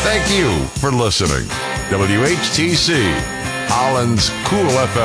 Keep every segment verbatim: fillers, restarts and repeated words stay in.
Thank you for listening. W H T C, Holland's Cool F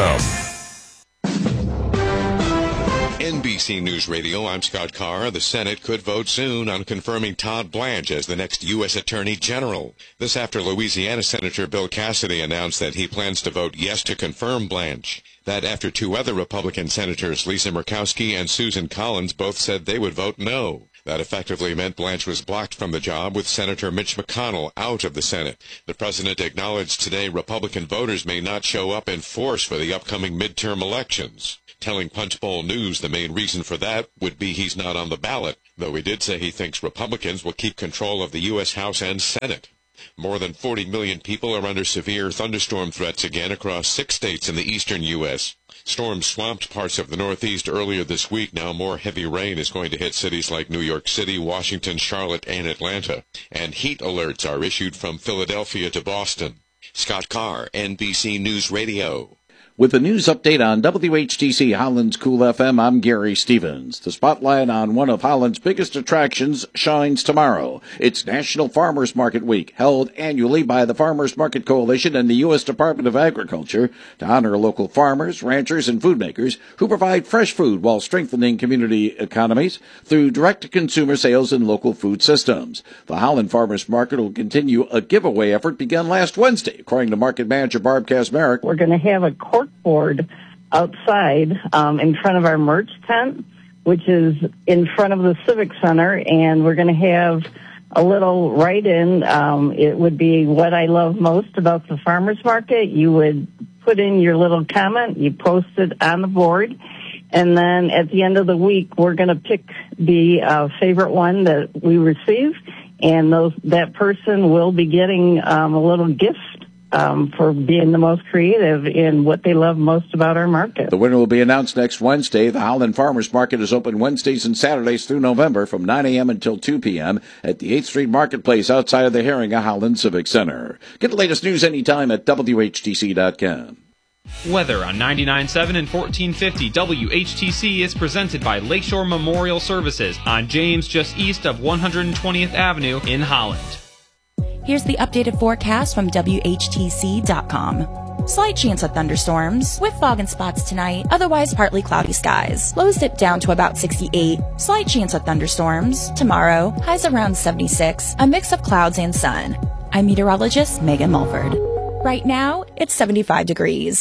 M. N B C News Radio, I'm Scott Carr. The Senate could vote soon on confirming Todd Blanche as the next U S Attorney General. This after Louisiana Senator Bill Cassidy announced that he plans to vote yes to confirm Blanche. That after two other Republican senators, Lisa Murkowski and Susan Collins, both said they would vote no. That effectively meant Blanche was blocked from the job, with Senator Mitch McConnell out of the Senate. The president acknowledged today Republican voters may not show up in force for the upcoming midterm elections, telling Punchbowl News the main reason for that would be he's not on the ballot, though he did say he thinks Republicans will keep control of the U S House and Senate. More than forty million people are under severe thunderstorm threats again across six states in the eastern U S Storms swamped parts of the Northeast earlier this week. Now more heavy rain is going to hit cities like New York City, Washington, Charlotte, and Atlanta. And heat alerts are issued from Philadelphia to Boston. Scott Carr, N B C News Radio. With the news update on W H T C Holland's Cool F M, I'm Gary Stevens. The spotlight on one of Holland's biggest attractions shines tomorrow. It's National Farmers Market Week, held annually by the Farmers Market Coalition and the U S Department of Agriculture to honor local farmers, ranchers, and food makers who provide fresh food while strengthening community economies through direct-to-consumer sales and local food systems. The Holland Farmers Market will continue a giveaway effort begun last Wednesday, according to Market Manager Barb Kazmarek. We're going to have a cork board outside um, in front of our merch tent, which is in front of the Civic Center, and we're going to have a little write-in. Um, it would be what I love most about the farmers market. You would put in your little comment, you post it on the board, and then at the end of the week, we're going to pick the uh, favorite one that we receive, and those that person will be getting um, a little gift Um, for being the most creative in what they love most about our market. The winner will be announced next Wednesday. The Holland Farmers Market is open Wednesdays and Saturdays through November from nine a.m. until two p.m. at the eighth Street Marketplace outside of the Herringa Holland Civic Center. Get the latest news anytime at W H T C dot com. Weather on ninety-nine point seven and fourteen fifty W H T C is presented by Lakeshore Memorial Services on James, just east of one hundred twentieth Avenue in Holland. Here's the updated forecast from W H T C dot com. Slight chance of thunderstorms, with fog and spots tonight, otherwise partly cloudy skies. Lows dip down to about sixty-eight. Slight chance of thunderstorms. Tomorrow, highs around seventy-six, a mix of clouds and sun. I'm meteorologist Megan Mulford. Right now, it's seventy-five degrees.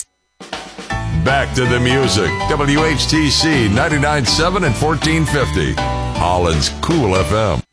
Back to the music. W H T C ninety-nine point seven and fourteen fifty. Holland's Cool F M.